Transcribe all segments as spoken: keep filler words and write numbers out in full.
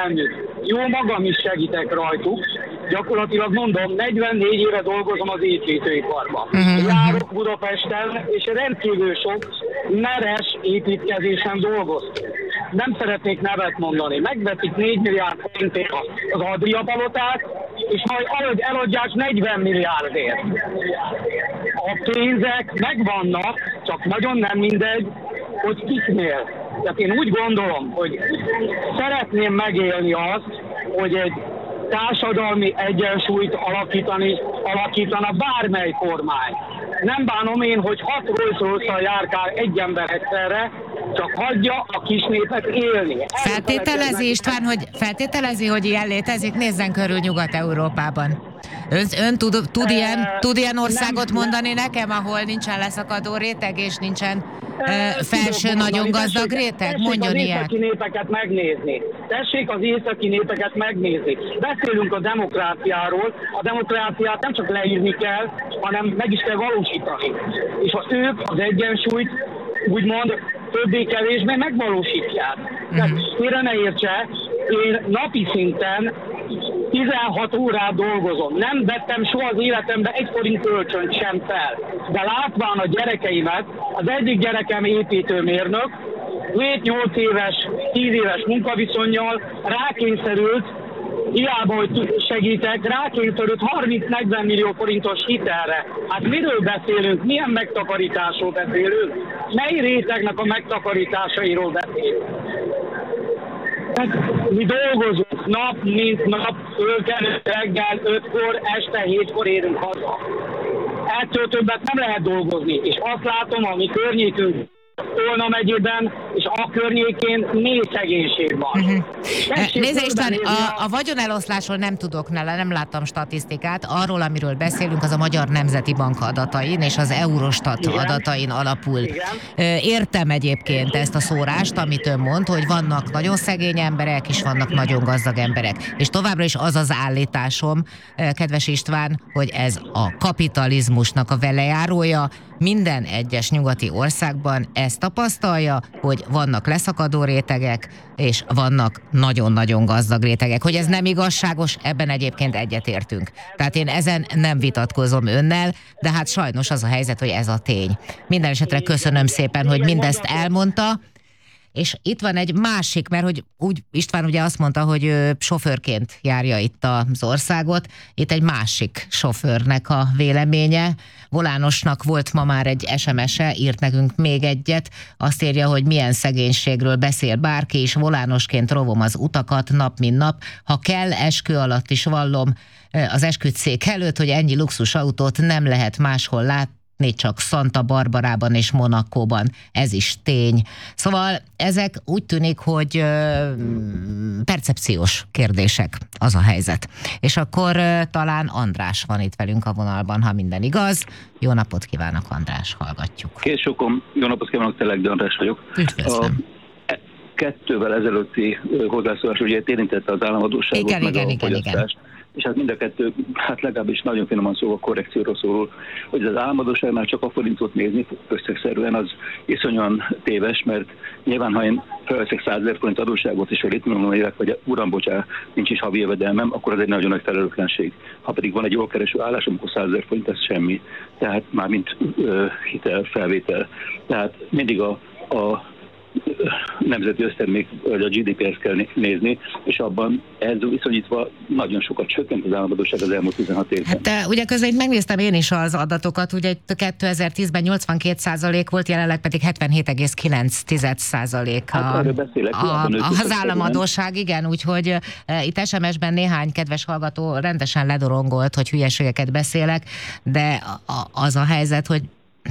figyelmük. Jó magam is segítek rajtuk. Gyakorlatilag mondom, negyvennégy éve dolgozom az építőiparban. Uh-huh. Járok Budapesten, és rendkívül sok meres építkezésen dolgoztam. Nem szeretnék nevet mondani. Megveszik négy milliárd forintért az Adria palotát, és majd eladják negyven milliárdért. A pénzek megvannak, csak nagyon nem mindegy, hogy kiknél. Tehát én úgy gondolom, hogy szeretném megélni azt, hogy egy társadalmi egyensúlyt alakítani, alakítana bármely kormány. Nem bánom én, hogy hat Rolls-Royce-szal járkál egy ember egyszerre, csak hagyja a kis népet élni. Feltételezi István, hogy, feltételezi, hogy ilyen létezik? Nézzen körül Nyugat-Európában. Ön, ön tud, tud, ilyen, tud ilyen országot nem, mondani nem. nekem, ahol nincsen leszakadó réteg, és nincsen e, felső mondani, nagyon gazdag tessék, réteg? Tessék Mondjon az ilyet. északi népeket megnézni. Tessék az északi népeket megnézni. Beszélünk a demokráciáról. A demokráciát nem csak leírni kell, hanem meg is kell valósítani. És ha ők az egyensúlyt úgymond többé-kevésbé megvalósítják. Uh-huh. Tehát félre ne értse, én napi szinten tizenhat órát dolgozom. Nem vettem soha az életemben egy forint kölcsönt sem fel. De látván a gyerekeimet, az egyik gyerekem építőmérnök, hét-nyolc éves, tíz éves munkaviszonnyal rákényszerült, hiába, hogy segítek, rákényszerült harminc-negyven millió forintos hitelre. Hát miről beszélünk? Milyen megtakarításról beszélünk? Mely rétegnek a megtakarításairól beszélünk? Mi dolgozunk nap, mint nap, fölkelő reggel ötkor, este hétkor érünk haza. Ettől többet nem lehet dolgozni, és azt látom, ami környékünk Tolna megyében, és a környékén mély szegénység van. Uh-huh. Nézze István, a, a vagyoneloszlásról nem tudok, nem láttam statisztikát. Arról, amiről beszélünk, az a Magyar Nemzeti Bank adatain és az Eurostat Igen. adatain alapul. Igen. Értem egyébként ezt a szórást, amit ön mond, hogy vannak nagyon szegény emberek, és vannak nagyon gazdag emberek. És továbbra is az az állításom, kedves István, hogy ez a kapitalizmusnak a velejárója. Minden egyes nyugati országban ezt tapasztalja, hogy vannak leszakadó rétegek, és vannak nagyon-nagyon gazdag rétegek. Hogy ez nem igazságos, ebben egyébként egyetértünk. Tehát én ezen nem vitatkozom önnel, de hát sajnos az a helyzet, hogy ez a tény. Minden esetre köszönöm szépen, hogy mindezt elmondta. És itt van egy másik, mert hogy úgy István ugye azt mondta, hogy ő sofőrként járja itt az országot. Itt egy másik sofőrnek a véleménye. Volánosnak volt ma már egy es em es-e, írt nekünk még egyet. Azt írja, hogy milyen szegénységről beszél bárki, és volánosként rovom az utakat nap mint nap. Ha kell, eskü alatt is vallom az esküdtszék előtt, hogy ennyi luxusautót nem lehet máshol látni, csak Santa Barbarában és Monacóban. Ez is tény. Szóval ezek úgy tűnik, hogy ö, percepciós kérdések az a helyzet. És akkor ö, talán András van itt velünk a vonalban, ha minden igaz. Jó napot kívánok, András, hallgatjuk. Késókom, jó napot kívánok, Telegdi András vagyok. Üdvözlöm. A kettővel ezelőtti hozzászólás ugye érintette az államadósságot, igen, meg igen, a igen, fogyasztást. Igen. És hát mind a kettő, hát legalábbis nagyon finoman szóval korrekcióról szól, hogy az államadóságnál csak a forintot nézni összegszerűen az iszonyan téves, mert nyilván, ha én felveszek százezer forint adósságot, és itt mondom évek, vagy uram, bocsá, nincs is havi jövedelmem, akkor az egy nagyon nagy felelőtlenség. Ha pedig van egy jól kereső állás, amikor százezer forint, ez semmi. Tehát már mint ö, hitel, felvétel. Tehát mindig a, a nemzeti össztermék, vagy a gé dé pé-hez kell nézni, és abban ez viszonyítva nagyon sokat csökkent az államadósság az elmúlt tizenhat évben. Hát de ugye közben itt megnéztem én is az adatokat, ugye kétezer-tízben nyolcvankét százalék volt, jelenleg pedig hetvenhét egész kilenc százalék a, hát beszélek, a, az államadósság, igen, úgyhogy e, itt es em es-ben néhány kedves hallgató rendesen ledorongolt, hogy hülyeségeket beszélek, de a, az a helyzet, hogy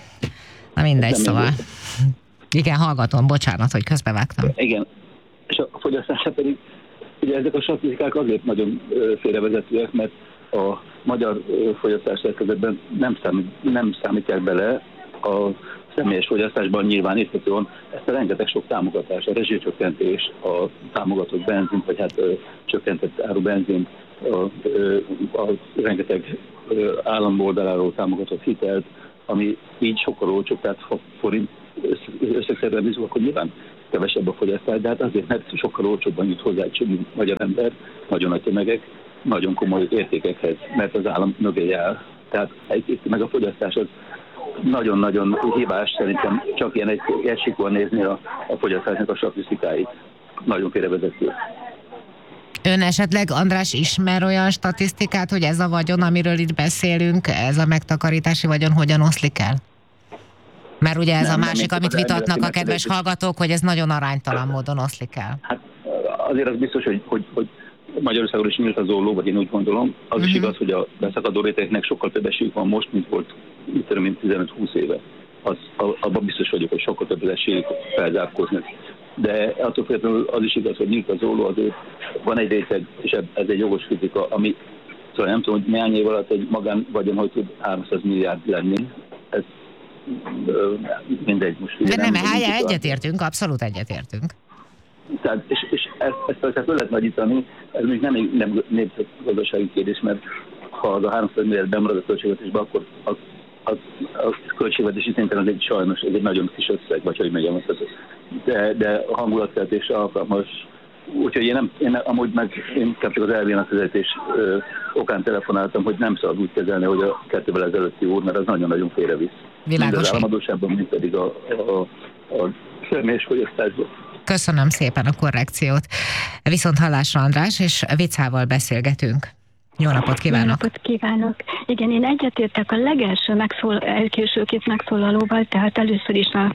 na mindegy, szóval... Igen, hallgatom, bocsánat, hogy közbevágtam. Igen, és a fogyasztásra pedig, ugye ezek a statisztikák azért nagyon félrevezetőek, mert a magyar fogyasztás szerkezetben nem, számít, nem számítják bele a személyes fogyasztásban nyilván érthetően ezt a rengeteg sok támogatás, a rezsicsökkentés, a támogatott benzint, vagy hát ö, csökkentett áru benzint, a, ö, a rengeteg ö, állam oldaláról támogatott hitelt, ami így sokkal olcsóbb, tehát forint összegszerűen bizony, akkor nyilván kevesebb a fogyasztás, de hát azért, mert sokkal olcsóbban jut hozzá egy csomó magyar ember, nagyon nagy tömegek, nagyon komoly értékekhez, mert az állam mögé áll. Tehát itt meg a fogyasztás az nagyon-nagyon hibás, szerintem csak ilyen egy, egysíkúan nézni a, a fogyasztásnak a statisztikáit. Nagyon félrevezető. Ön esetleg, András, ismer olyan statisztikát, hogy ez a vagyon, amiről itt beszélünk, ez a megtakarítási vagyon hogyan oszlik el? Mert ugye ez nem, a másik, amit vitatnak a kedves hallgatók, hogy ez nagyon aránytalan módon oszlik el. Hát azért az biztos, hogy, hogy, hogy Magyarországon is nyílt az olló, vagy én úgy gondolom. Az uh-huh. is igaz, hogy a beszakadó rétegnek sokkal több esélyük van most, mint volt mint tizenöt-húsz éve. Az, abban biztos vagyok, hogy sokkal több esélyük felzárkóznak. De attól függetlenül az is igaz, hogy nyílt az olló, azért van egy réteg, és ez egy jogos kritika, ami, szóval nem tudom, hogy néhány év alatt egy magán vagyon, hogy tud háromszáz milliárd lenni. Ez mindegy most. De nem, hájá, egyetértünk, abszolút egyetértünk. Tehát, és, és ezt, ezt persze föl lehet nagyítani, ez még nem, nem népgazdasági kérdés, mert ha az a háromszáz milliárd bemarad a költségvetésbe, akkor az, az, az költségvetési szinten az egy sajnos, ez egy nagyon kis összeg, vagy hogy megyem azt, de, de a hangulatkeltés alkalmas. Úgyhogy én, nem, én amúgy meg én csak az elvének vezetés okán telefonáltam, hogy nem szabad úgy kezelni, hogy a kettővel ezelőtti úr, mert az nagyon-nagyon félrevisz. Mind az államadóságban, mint pedig a, a, a személyes fogyasztásban. Köszönöm szépen a korrekciót. Viszont hallásra, András, és Vicával beszélgetünk. Jó napot kívánok! Jó napot kívánok! Igen, én egyetértek a legelső megszól, elkésőként megszólalóval, tehát először is a,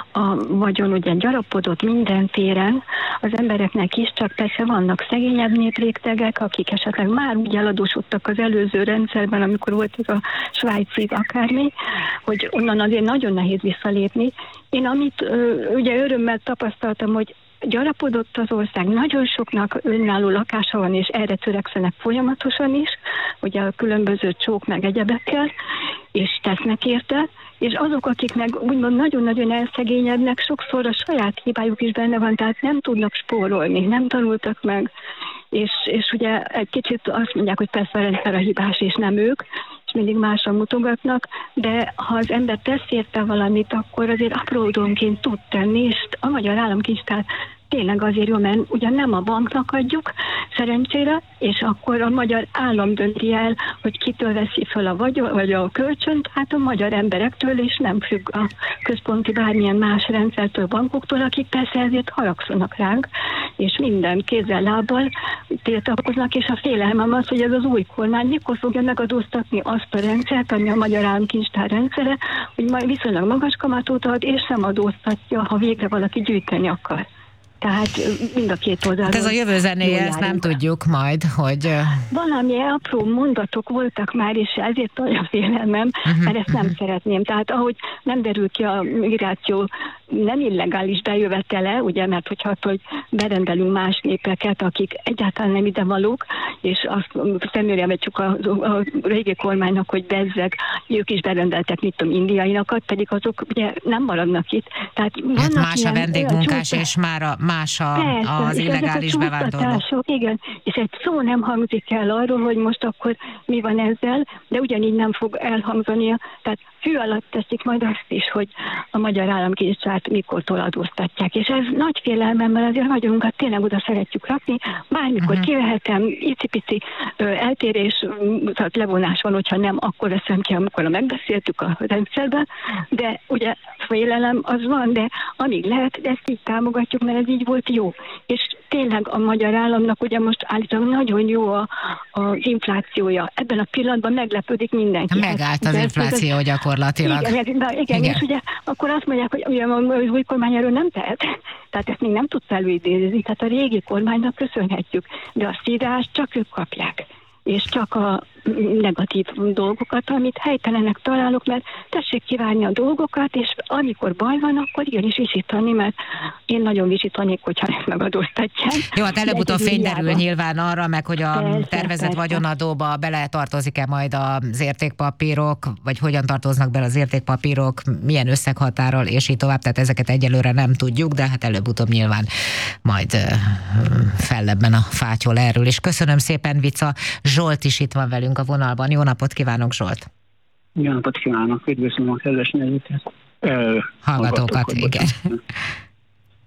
a vagyon ugye gyarapodott minden téren, az embereknek is, csak persze vannak szegényebb néprétegek, akik esetleg már úgy eladósodtak az előző rendszerben, amikor volt ez a svájci akármi, hogy onnan azért nagyon nehéz visszalépni. Én amit ugye örömmel tapasztaltam, hogy gyarapodott az ország, nagyon soknak önálló lakása van, és erre törekszenek folyamatosan is, ugye a különböző csók meg egyebekkel, és tesznek érte, és azok, akik meg úgymond nagyon-nagyon elszegényednek, sokszor a saját hibájuk is benne van, tehát nem tudnak spórolni, nem tanultak meg, és, és ugye egy kicsit azt mondják, hogy persze a rendszer a hibás, és nem ők, és mindig másra mutogatnak, de ha az ember tesz érte valamit, akkor azért apródonként tud tenni, és a Magyar Államkincstár tényleg azért jó, mert ugyan nem a banknak adjuk, szerencsére, és akkor a magyar állam dönti el, hogy kitől veszi fel a vagyon, vagy a kölcsönt, hát a magyar emberektől, és nem függ a központi bármilyen más rendszertől, bankoktól, akik persze ezért haragszanak ránk, és minden kézzel-lábbal tiltakoznak, és a félelmem az, hogy ez az új kormány mikor fogja megadóztatni azt a rendszert, ami a Magyar Államkincstár rendszere, hogy majd viszonylag magas kamatot ad, és sem adóztatja, ha végre valaki gyűjteni akar. Tehát mind a két oldalon. Hát ez a jövő zenéje, ezt nem tudjuk majd, hogy... Valami apró mondatok voltak már, és ezért olyan félelmem, uh-huh, mert ezt nem uh-huh. szeretném. Tehát ahogy nem derül ki a migráció nem illegális bejövetele, ugye, mert hogyha hogy berendelünk más népeket, akik egyáltalán nem ide valók, és azt szemlélem csak a, a régi kormánynak, hogy bezzeg, ők is berendeltek, mit tudom, indiainakat, pedig azok ugye nem maradnak itt. Tehát hát más a vendégmunkás, és már a, más a, persze, az illegális bevándorló. Igen, és egy szó nem hangzik el arról, hogy most akkor mi van ezzel, de ugyanígy nem fog elhangzani. Tehát fű alatt teszik majd azt is, hogy a Magyar Államkincstár mikortól adóztatják. És ez nagy félelmemmel azért a vagyonunkat tényleg oda szeretjük rakni, bármikor uh-huh. kivehetem, icipici ö, eltérés, tehát levonás van, hogyha nem, akkor veszem ki, amikor megbeszéltük a rendszerben, de ugye félelem az van, de amíg lehet, de ezt így támogatjuk, mert ez így volt jó. És tényleg a magyar államnak ugye most állítólag nagyon jó a, a inflációja. Ebben a pillanatban meglepődik mindenki. Megállt az infláció ez, gyakorlatilag. Igen, igen, igen, és ugye akkor azt mondják, hogy ugye az új kormány erről nem tehet. Tehát ezt még nem tudsz előidézni. Tehát a régi kormánynak köszönhetjük. De a szírást csak ők kapják. És csak a negatív dolgokat, amit helytelenek találok, mert tessék kivárni a dolgokat, és amikor baj van, akkor igenis visítani, mert én nagyon visítanék, hogyha ezt megadóztatják. Jó, hát előbb-utóbb fényderül nyilván arra, meg hogy a persze, tervezett persze. vagyonadóba bele tartozik-e majd az értékpapírok, vagy hogyan tartoznak bele az értékpapírok, milyen összeghatárral, és így tovább, tehát ezeket egyelőre nem tudjuk, de hát előbb-utóbb nyilván majd fellebben a fátyol erről. És köszönöm szépen, Vica. Zsolt is itt van velünk a vonalban. Jó napot kívánok, Zsolt! Jó napot kívánok! Üdvözlöm a kedves nézőket! Hallgatókat, igen.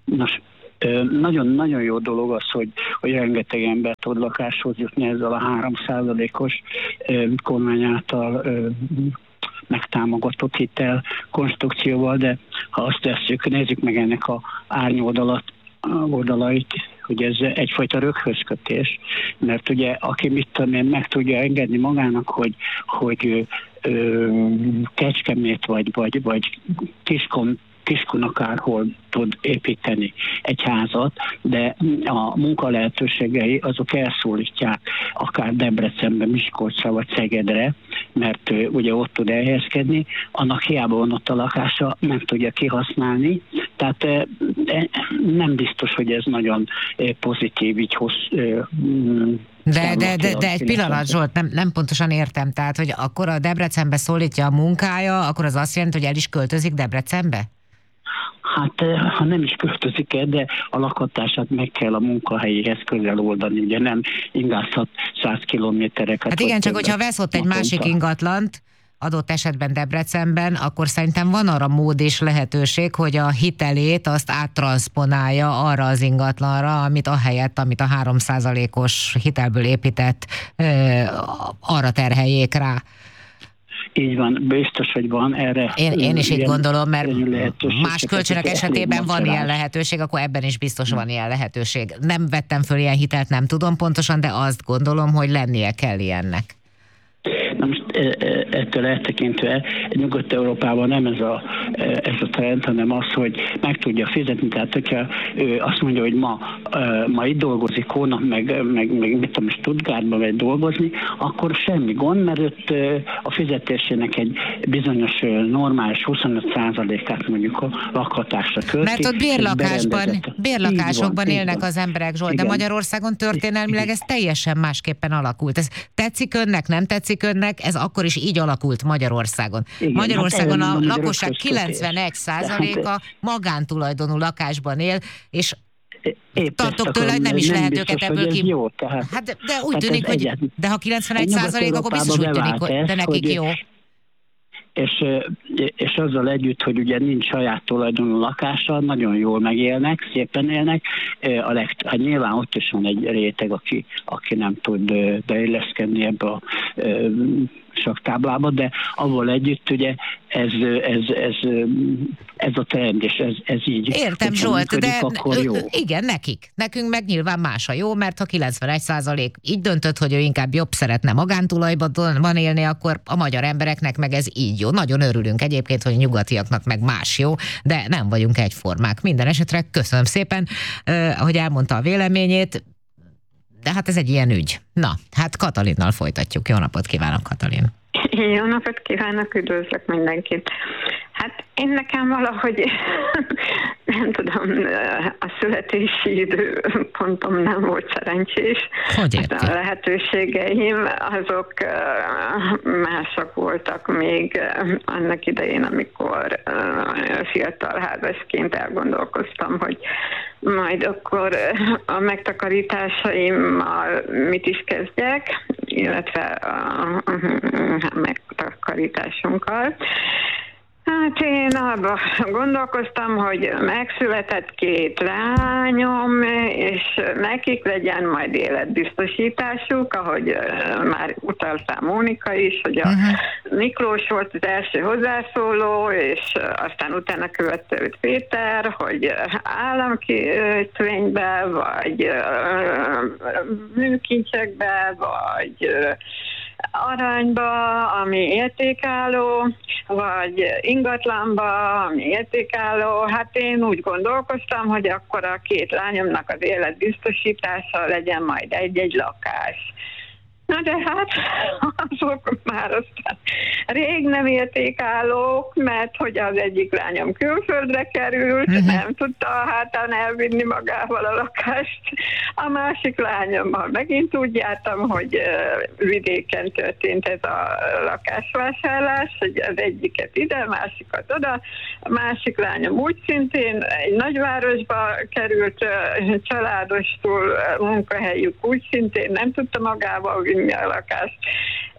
Nos, nagyon-nagyon jó dolog az, hogy, hogy rengeteg ember tud lakáshoz jutni ezzel a három százalékos kormány által megtámogatott hitel konstrukcióval, de ha azt tesszük, nézzük meg ennek a árnyoldalát, oldalait, hogy ez egyfajta röghözkötés, mert ugye aki mit tudom én, meg tudja engedni magának, hogy, hogy ö, Kecskemét vagy, vagy, vagy Kiskon Kiskun akárhol tud építeni egy házat, de a munka lehetőségei azok elszólítják akár Debrecenbe, Miskolcra vagy Szegedre, mert ugye ott tud elhelyezkedni, annak hiába van ott a lakása, nem tudja kihasználni, tehát nem biztos, hogy ez nagyon pozitív, így hossz. De, de, de, de egy pillanat, Zsolt, nem, nem pontosan értem, tehát, hogy akkor a Debrecenbe szólítja a munkája, akkor az azt jelenti, hogy el is költözik Debrecenbe? Hát, ha nem is költözik el, de a lakhatását meg kell a munkahelyéhez közel oldani, ugye nem ingázhat száz kilométereket. Hát igen, csak hogyha vesz ott egy másik ingatlant, adott esetben Debrecenben, akkor szerintem van arra mód és lehetőség, hogy a hitelét azt áttranszponálja arra az ingatlanra, amit ahelyett, amit a három százalékos hitelből épített, arra terheljék rá. Így van, biztos, hogy van erre. Én, én is így gondolom, mert más kölcsönök esetében van ilyen lehetőség, akkor ebben is biztos van ilyen lehetőség. Nem vettem föl ilyen hitelt, nem tudom pontosan, de azt gondolom, hogy lennie kell ilyennek. Na most ettől eltekintve Nyugat-Európában nem ez a, ez a trend, hanem az, hogy meg tudja fizetni. Tehát, hogyha ő azt mondja, hogy ma, ma itt dolgozik, hónap meg, meg, meg mit tudom, Stuttgartban megy dolgozni, akkor semmi gond, mert ott a fizetésének egy bizonyos normális huszonöt százalékát mondjuk a lakhatásra költi. Mert ott bérlakásban, bérlakásokban van, élnek az emberek, Zsolt, de Magyarországon történelmileg ez teljesen másképpen alakult. Ez tetszik önnek, nem tetszik önnek, ez akkor is így alakult Magyarországon. Igen, Magyarországon hát a lakosság kilencvenegy százaléka magántulajdonú lakásban él, és épp tartok tőle, hogy nem is nem lehet biztos, őket ebből ki... Jó, tehát, hát de, de úgy tűnik, hogy egyet. De ha kilencvenegy százalék, akkor biztos úgy tűnik, hogy de nekik jó. És, és azzal együtt, hogy ugye nincs saját tulajdonú lakása, nagyon jól megélnek, szépen élnek. A legt, hát nyilván ott is van egy réteg, aki, aki nem tud beilleszkedni ebbe a saktáblába, de avval együtt ugye ez, ez, ez, ez a trend, és ez, ez így. Értem, Zsolt, működik, de jó. Igen, nekik. Nekünk meg nyilván más a jó, mert ha kilencvenegy százalék így döntött, hogy ő inkább jobb szeretne magántulajban élni, akkor a magyar embereknek meg ez így jó. Nagyon örülünk egyébként, hogy a nyugatiaknak meg más jó, de nem vagyunk egyformák. Minden esetre köszönöm szépen, hogy elmondta a véleményét. De hát ez egy ilyen ügy. Na, hát Katalinnal folytatjuk. Jó napot kívánok, Katalin! Jó napot kívánok, üdvözlök mindenkit! Hát én nekem valahogy, nem tudom, a születési időpontom nem volt szerencsés. Hogy érti? A lehetőségeim azok mások voltak még annak idején, amikor fiatal házasként elgondolkoztam, a majd akkor a megtakarításaimmal mit is kezdjek, illetve a, a megtakarításunkkal. Hát én abban gondolkoztam, hogy megszületett két lányom, és nekik legyen majd életbiztosításuk, ahogy már utaltál Mónika is, hogy a uh-huh. Miklós volt az első hozzászóló, és aztán utána követte őt Péter, hogy államkötvénybe, vagy műkincsekbe, vagy aranyba, ami értékálló, vagy ingatlanba, ami értékálló. Hát én úgy gondolkoztam, hogy akkor a két lányomnak az életbiztosítása legyen majd egy-egy lakás. Na de hát azok már aztán rég nem értékállók, mert hogy az egyik lányom külföldre került, uh-huh. nem tudta a hátán elvinni magával a lakást. A másik lányommal megint úgy jártam, hogy vidéken történt ez a lakásvásárlás, hogy az egyiket ide, a másikat oda. A másik lányom úgy szintén egy nagyvárosba került, családostul munkahelyük úgy szintén nem tudta magával vinni a lakást.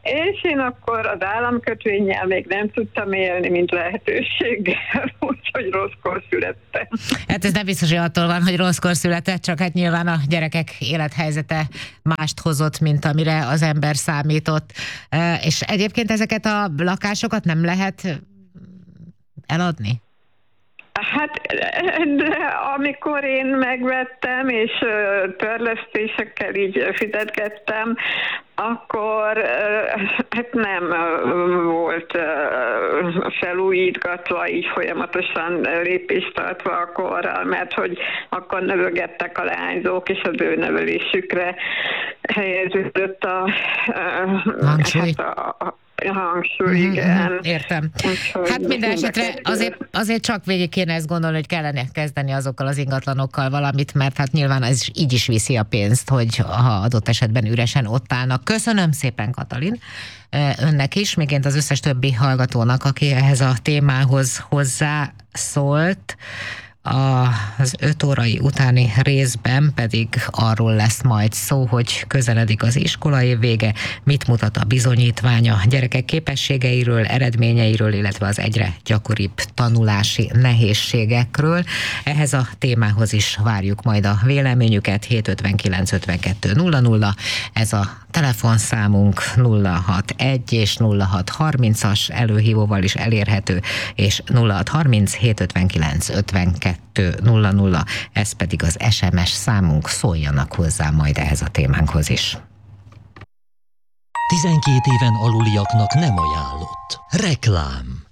És én akkor az államkötvényel még nem tudtam élni, mint lehetőséggel, úgyhogy rosszkor születtem. Hát ez nem biztos, hogy attól van, hogy rosszkor született, csak hát nyilván a gyerekek élethelyzete mást hozott, mint amire az ember számított. És egyébként ezeket a lakásokat nem lehet eladni? Hát, de amikor én megvettem, és törlesztésekkel így fizetgettem, akkor hát nem volt felújítgatva, így folyamatosan lépést tartva a korral, mert hogy akkor növögettek a leányzók, és az ő nevelésükre helyeződött a hangsúly. Hát a, a hangsúly, igen. Mm-hmm, értem. Úgyhogy hát minden esetre azért, azért csak végig kéne ezt gondolni, hogy kellene kezdeni azokkal az ingatlanokkal valamit, mert hát nyilván ez így is viszi a pénzt, hogy ha adott esetben üresen ott állnak. Köszönöm szépen, Katalin, önnek is, mégint az összes többi hallgatónak, aki ehhez a témához hozzászólt. Az öt órai utáni részben pedig arról lesz majd szó, hogy közeledik az iskolai vége, mit mutat a bizonyítvány a gyerekek képességeiről, eredményeiről, illetve az egyre gyakoribb tanulási nehézségekről. Ehhez a témához is várjuk majd a véleményüket. Hét ötvenkilenc ötvenkettő nulla nulla, ez a telefonszámunk nulla hatvanegy és nulla hatszázharmincas előhívóval is elérhető, és nulla hatszázharminc hét ötvenkilenc ötvenkettő nulla nulla, ez pedig az es em es számunk, szóljanak hozzá majd ehhez a témánkhoz is. tizenkét éven aluliaknak nem ajánlott. Reklám.